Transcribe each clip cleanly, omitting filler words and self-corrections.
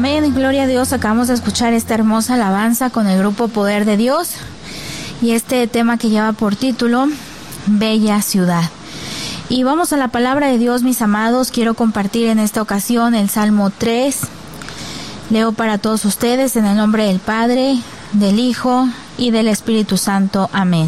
Amén, gloria a Dios. Acabamos de escuchar esta hermosa alabanza con el grupo Poder de Dios y este tema que lleva por título Bella Ciudad. Y vamos a la palabra de Dios, mis amados. Quiero compartir en esta ocasión el Salmo 3. Leo para todos ustedes en el nombre del Padre, del Hijo y del Espíritu Santo. Amén.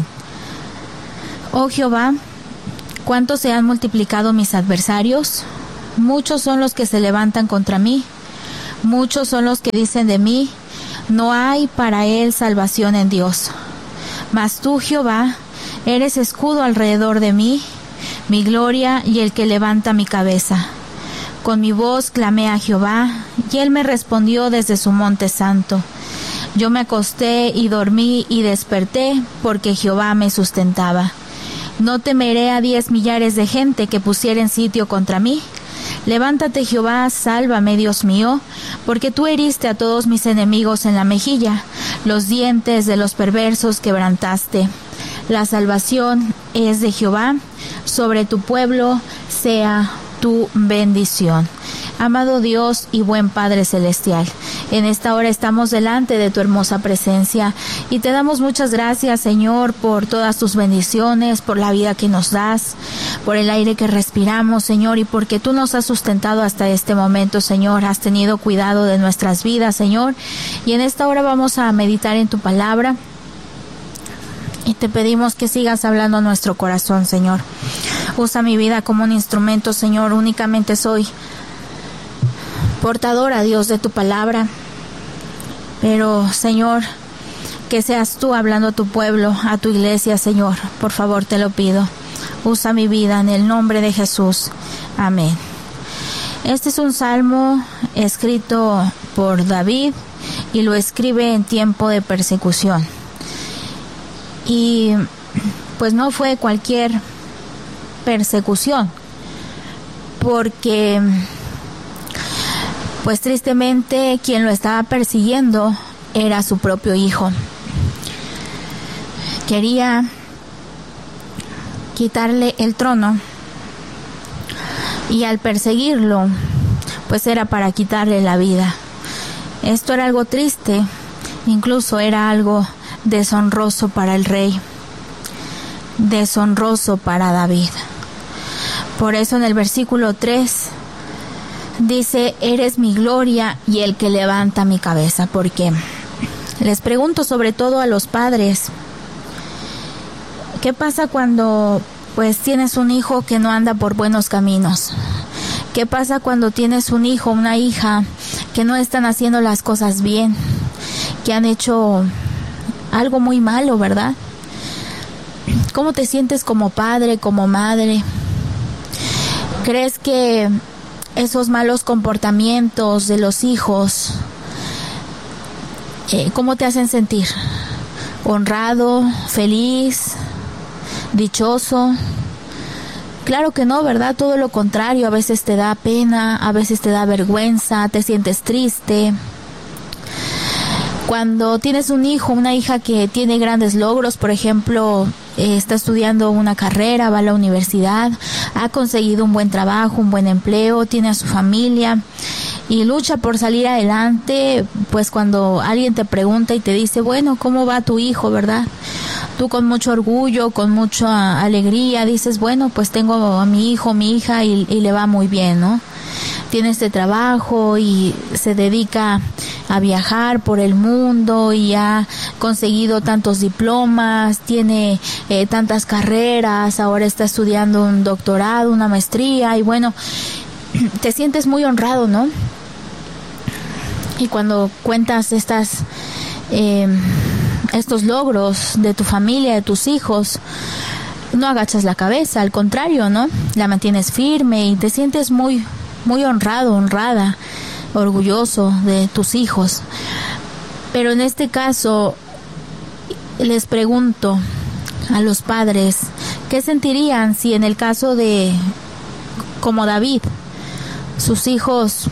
Oh Jehová, ¿cuánto se han multiplicado mis adversarios? Muchos son los que se levantan contra mí. Muchos son los que dicen de mí, no hay para él salvación en Dios. Mas tú, Jehová, eres escudo alrededor de mí, mi gloria y el que levanta mi cabeza. Con mi voz clamé a Jehová, y él me respondió desde su monte santo. Yo me acosté y dormí y desperté, porque Jehová me sustentaba. No temeré a 10 millares de gente que pusieren sitio contra mí. Levántate, Jehová, sálvame, Dios mío, porque tú heriste a todos mis enemigos en la mejilla, los dientes de los perversos quebrantaste. La salvación es de Jehová, sobre tu pueblo sea tu bendición. Amado Dios y buen Padre Celestial, en esta hora estamos delante de tu hermosa presencia y te damos muchas gracias, Señor, por todas tus bendiciones, por la vida que nos das, por el aire que respiramos, Señor, y porque tú nos has sustentado hasta este momento, Señor. Has tenido cuidado de nuestras vidas, Señor, y en esta hora vamos a meditar en tu palabra y te pedimos que sigas hablando a nuestro corazón, Señor. Usa mi vida como un instrumento, Señor. Únicamente soy portadora, Dios, de tu palabra, pero, Señor, que seas tú hablando a tu pueblo, a tu iglesia, Señor. Por favor, te lo pido. Usa mi vida en el nombre de Jesús. Amén. Este es un salmo escrito por David y lo escribe en tiempo de persecución. Y pues no fue cualquier persecución, porque pues tristemente quien lo estaba persiguiendo era su propio hijo. Quería quitarle el trono y al perseguirlo pues era para quitarle la vida. Esto era algo triste, incluso era algo deshonroso para el rey, deshonroso para David. Por eso en el versículo 3 dice, eres mi gloria y el que levanta mi cabeza. Porque les pregunto, sobre todo a los padres, ¿qué pasa cuando pues tienes un hijo que no anda por buenos caminos? ¿Qué pasa cuando tienes un hijo, una hija que no están haciendo las cosas bien, que han hecho algo muy malo, verdad? ¿Cómo te sientes como padre, como madre? ¿Crees que esos malos comportamientos de los hijos, cómo te hacen sentir? ¿Honrado, feliz, dichoso? Claro que no, ¿verdad? Todo lo contrario. A veces te da pena, a veces te da vergüenza, te sientes triste. Cuando tienes un hijo, una hija que tiene grandes logros, por ejemplo, está estudiando una carrera, va a la universidad, ha conseguido un buen trabajo, un buen empleo, tiene a su familia y lucha por salir adelante, pues cuando alguien te pregunta y te dice, bueno, ¿cómo va tu hijo, verdad? Tú con mucho orgullo, con mucha alegría dices, bueno, pues tengo a mi hijo, mi hija y le va muy bien, ¿no? Tiene este trabajo y se dedica a viajar por el mundo y ha conseguido tantos diplomas, tiene tantas carreras, ahora está estudiando un doctorado, una maestría y bueno, te sientes muy honrado, ¿no? Y cuando cuentas estos logros de tu familia, de tus hijos, no agachas la cabeza, al contrario, ¿no? La mantienes firme y te sientes muy, muy honrado, honrada, orgulloso de tus hijos. Pero en este caso les pregunto a los padres, ¿qué sentirían si en el caso de, como David, sus hijos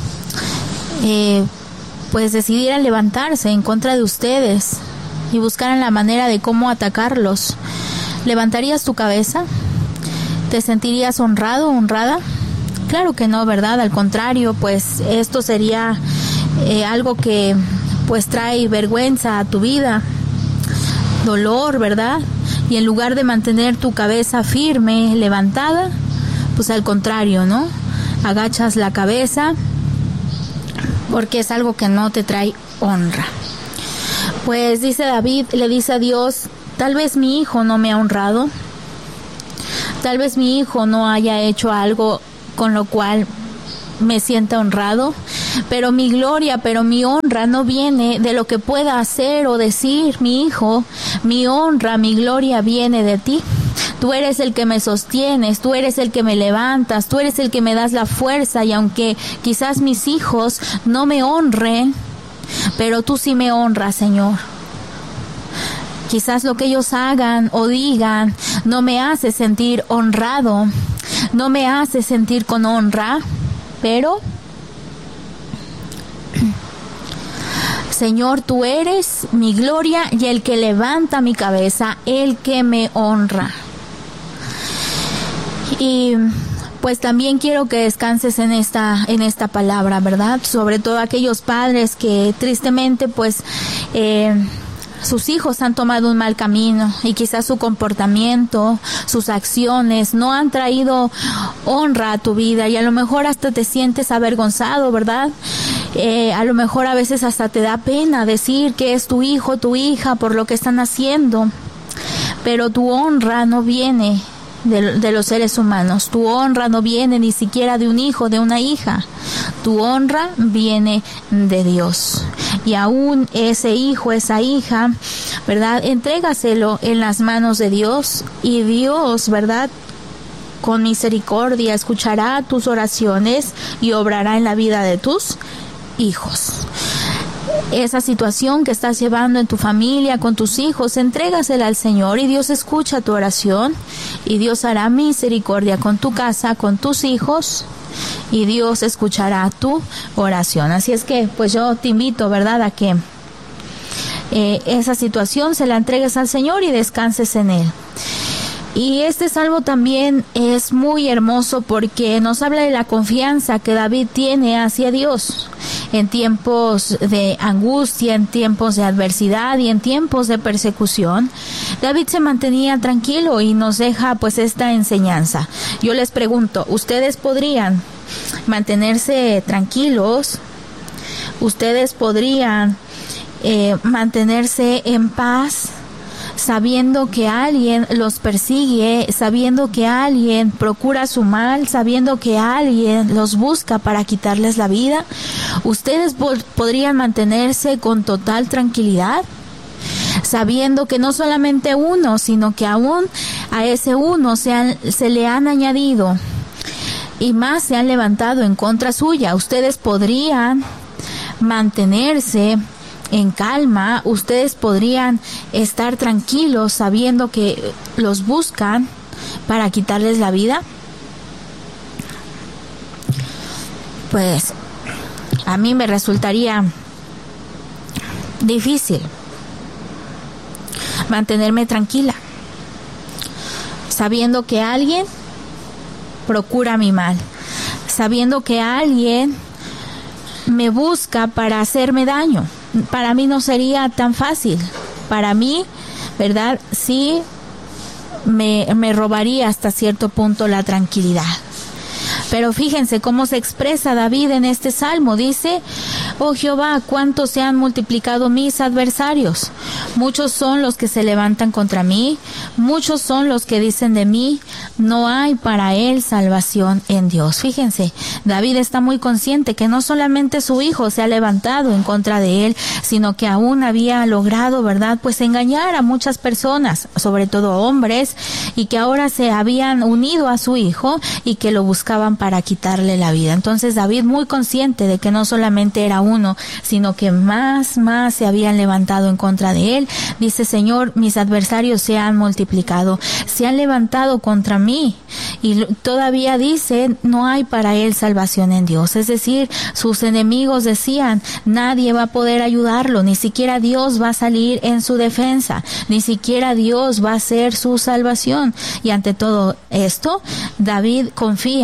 pues decidieran levantarse en contra de ustedes y buscaran la manera de cómo atacarlos? ¿Levantarías tu cabeza? ¿Te sentirías honrado, honrada? Claro que no, ¿verdad? Al contrario, pues esto sería algo que pues trae vergüenza a tu vida, dolor, ¿verdad? Y en lugar de mantener tu cabeza firme, levantada, pues al contrario, ¿no? Agachas la cabeza porque es algo que no te trae honra. Pues dice David, le dice a Dios, tal vez mi hijo no me ha honrado, tal vez mi hijo no haya hecho algo con lo cual me sienta honrado, pero mi gloria, pero mi honra no viene de lo que pueda hacer o decir mi hijo. Mi honra, mi gloria viene de ti. Tú eres el que me sostienes, tú eres el que me levantas, tú eres el que me das la fuerza, y aunque quizás mis hijos no me honren, pero tú sí me honras, Señor. Quizás lo que ellos hagan o digan no me hace sentir honrado, no me hace sentir con honra, pero Señor, tú eres mi gloria y el que levanta mi cabeza, el que me honra. Y pues también quiero que descanses en esta palabra, ¿verdad? Sobre todo aquellos padres que tristemente pues sus hijos han tomado un mal camino y quizás su comportamiento, sus acciones no han traído honra a tu vida, y a lo mejor hasta te sientes avergonzado, ¿verdad? A lo mejor a veces hasta te da pena decir que es tu hijo, tu hija por lo que están haciendo, pero tu honra no viene de los seres humanos. Tu honra no viene ni siquiera de un hijo, de una hija. Tu honra viene de Dios. Y aún ese hijo, esa hija, ¿verdad? Entrégaselo en las manos de Dios, y Dios, ¿verdad?, con misericordia escuchará tus oraciones y obrará en la vida de tus hijos. Esa situación que estás llevando en tu familia, con tus hijos, entrégasela al Señor, y Dios escucha tu oración, y Dios hará misericordia con tu casa, con tus hijos, y Dios escuchará tu oración. Así es que pues yo te invito, ¿verdad?, a que esa situación se la entregues al Señor y descanses en Él. Y este salmo también es muy hermoso porque nos habla de la confianza que David tiene hacia Dios en tiempos de angustia, en tiempos de adversidad y en tiempos de persecución. David se mantenía tranquilo y nos deja pues esta enseñanza. Yo les pregunto, ¿ustedes podrían mantenerse tranquilos? ¿Ustedes podrían mantenerse en paz, sabiendo que alguien los persigue, sabiendo que alguien procura su mal, sabiendo que alguien los busca para quitarles la vida? ¿Ustedes podrían mantenerse con total tranquilidad, sabiendo que no solamente uno, sino que aún a ese uno se le han añadido y más se han levantado en contra suya? ¿Ustedes podrían mantenerse en calma? ¿Ustedes podrían estar tranquilos sabiendo que los buscan para quitarles la vida? Pues a mí me resultaría difícil mantenerme tranquila, sabiendo que alguien procura mi mal, sabiendo que alguien me busca para hacerme daño. Para mí no sería tan fácil. Para mí, ¿verdad?, sí me robaría hasta cierto punto la tranquilidad. Pero fíjense cómo se expresa David en este salmo. Dice: oh Jehová, cuánto se han multiplicado mis adversarios. Muchos son los que se levantan contra mí, muchos son los que dicen de mí, no hay para él salvación en Dios. Fíjense, David está muy consciente que no solamente su hijo se ha levantado en contra de él, sino que aún había logrado, ¿verdad?, pues engañar a muchas personas, sobre todo hombres, y que ahora se habían unido a su hijo y que lo buscaban para quitarle la vida. Entonces David, muy consciente de que no solamente era uno, sino que más se habían levantado en contra de él, dice: Señor, mis adversarios se han multiplicado, se han levantado contra mí. Y todavía dice: no hay para él salvación en Dios. Es decir, sus enemigos decían: nadie va a poder ayudarlo, ni siquiera Dios va a salir en su defensa, ni siquiera Dios va a ser su salvación. Y ante todo esto, David confía en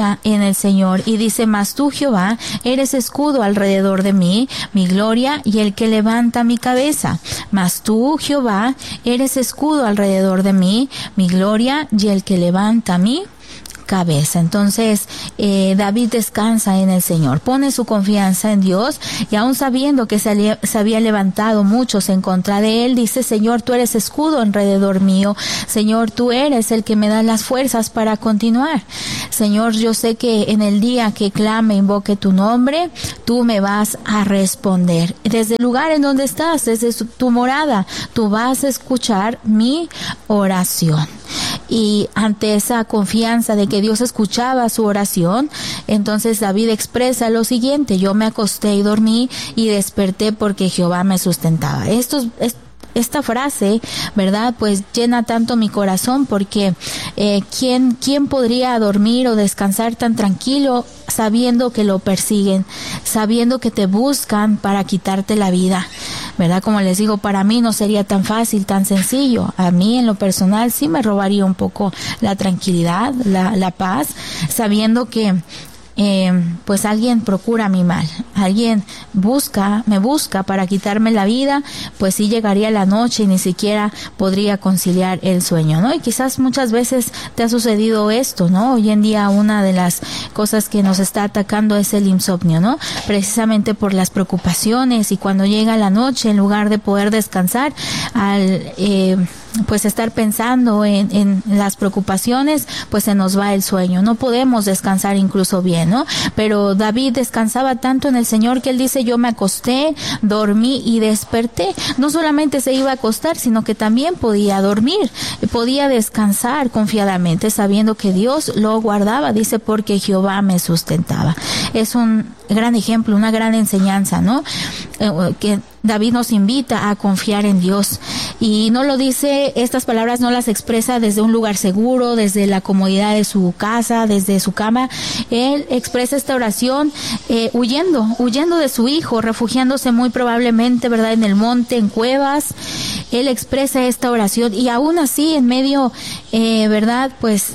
en el Señor. Y dice, mas tú, Jehová, eres escudo alrededor de mí, mi gloria y el que levanta mi cabeza. Mas tú, Jehová, eres escudo alrededor de mí, mi gloria y el que levanta mi cabeza. Entonces David descansa en el Señor, pone su confianza en Dios, y aún sabiendo que se había levantado muchos en contra de él, dice, Señor, tú eres escudo alrededor mío, Señor, tú eres el que me da las fuerzas para continuar. Señor, yo sé que en el día que clame, invoque tu nombre, tú me vas a responder. Desde el lugar en donde estás, desde tu morada, tú vas a escuchar mi oración. Y ante esa confianza de que Dios escuchaba su oración, entonces David expresa lo siguiente: yo me acosté y dormí y desperté porque Jehová me sustentaba. Esta frase, ¿verdad? Pues llena tanto mi corazón, porque ¿quién podría dormir o descansar tan tranquilo sabiendo que lo persiguen, sabiendo que te buscan para quitarte la vida? ¿Verdad? Como les digo, para mí no sería tan fácil, tan sencillo. A mí en lo personal sí me robaría un poco la tranquilidad, la paz, sabiendo que pues alguien procura mi mal, alguien me busca para quitarme la vida, pues sí llegaría la noche y ni siquiera podría conciliar el sueño, ¿no? Y quizás muchas veces te ha sucedido esto, ¿no? Hoy en día una de las cosas que nos está atacando es el insomnio, ¿no? Precisamente por las preocupaciones, y cuando llega la noche, en lugar de poder descansar, pues estar pensando en las preocupaciones, pues se nos va el sueño, no podemos descansar incluso bien, ¿no? Pero David descansaba tanto en el Señor que él dice, yo me acosté, dormí y desperté. No solamente se iba a acostar, sino que también podía dormir, podía descansar confiadamente, sabiendo que Dios lo guardaba, dice, porque Jehová me sustentaba. Es un gran ejemplo, una gran enseñanza, ¿no? Que David nos invita a confiar en Dios, y no lo dice, estas palabras no las expresa desde un lugar seguro, desde la comodidad de su casa, desde su cama. Él expresa esta oración huyendo de su hijo, refugiándose muy probablemente, ¿verdad?, en el monte, en cuevas. Él expresa esta oración, y aún así en medio, ¿verdad?, pues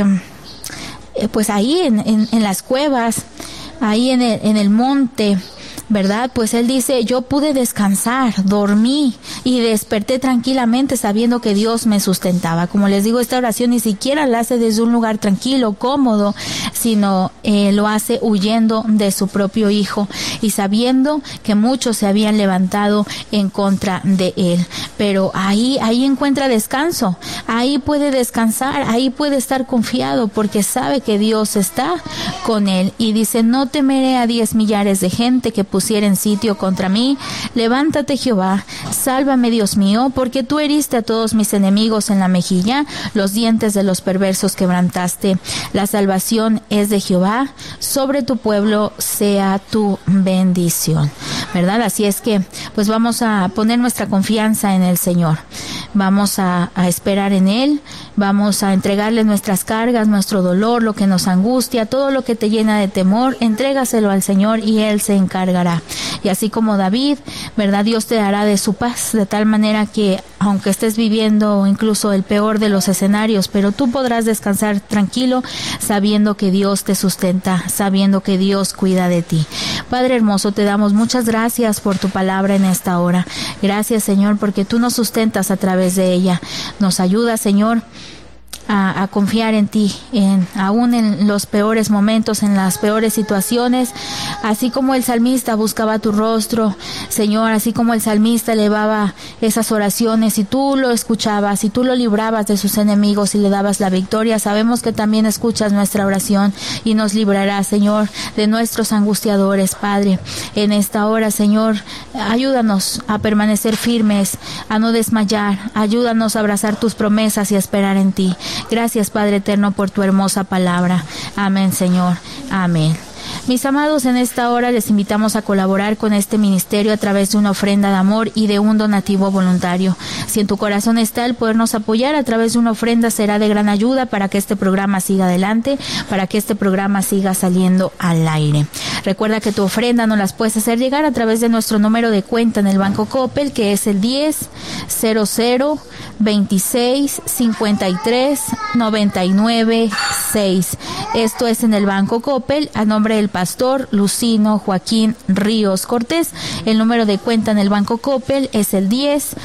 ahí en las cuevas, ahí en el monte, ¿verdad? Pues él dice, yo pude descansar, dormí y desperté tranquilamente sabiendo que Dios me sustentaba. Como les digo, esta oración ni siquiera la hace desde un lugar tranquilo, cómodo, sino lo hace huyendo de su propio hijo y sabiendo que muchos se habían levantado en contra de él. Pero ahí encuentra descanso, ahí puede descansar, ahí puede estar confiado, porque sabe que Dios está con él. Y dice, no temeré a 10 millares de gente que pusieren sitio contra mí. Levántate, Jehová, sálvame, Dios mío, porque tú heriste a todos mis enemigos en la mejilla, los dientes de los perversos quebrantaste. La salvación es de Jehová, sobre tu pueblo sea tu bendición. ¿Verdad? Así es que, pues vamos a poner nuestra confianza en el Señor. Vamos a esperar en Él, vamos a entregarle nuestras cargas, nuestro dolor, lo que nos angustia, todo lo que te llena de temor, entrégaselo al Señor y Él se encargará. Y así como David, ¿verdad?, Dios te dará de su paz, de tal manera que aunque estés viviendo incluso el peor de los escenarios, pero tú podrás descansar tranquilo sabiendo que Dios te sustenta, sabiendo que Dios cuida de ti. Padre hermoso, te damos muchas gracias por tu palabra en esta hora. Gracias, Señor, porque tú nos sustentas a través de ella. Nos ayuda, Señor, a confiar en ti, aún en los peores momentos, en las peores situaciones, así como el salmista buscaba tu rostro, Señor, así como el salmista elevaba esas oraciones y tú lo escuchabas y tú lo librabas de sus enemigos y le dabas la victoria. Sabemos que también escuchas nuestra oración y nos librarás, Señor, de nuestros angustiadores. Padre, en esta hora, Señor, ayúdanos a permanecer firmes, a no desmayar, ayúdanos a abrazar tus promesas y a esperar en ti. Gracias, Padre eterno, por tu hermosa palabra. Amén, Señor. Amén. Mis amados, en esta hora les invitamos a colaborar con este ministerio a través de una ofrenda de amor y de un donativo voluntario. Si en tu corazón está el podernos apoyar a través de una ofrenda, será de gran ayuda para que este programa siga adelante, para que este programa siga saliendo al aire. Recuerda que tu ofrenda nos las puedes hacer llegar a través de nuestro número de cuenta en el Banco Coppel, que es el 10-00-26-53-99-6. Esto es en el Banco Coppel, a nombre del pastor Lucino Joaquín Ríos Cortés. El número de cuenta en el Banco Coppel es el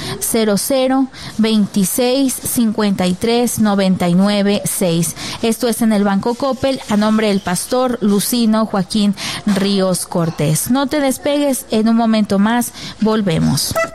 10-00-26-53-99-6. Esto es en el Banco Coppel, a nombre del pastor Lucino Joaquín Ríos Cortés. No te despegues, en un momento más volvemos.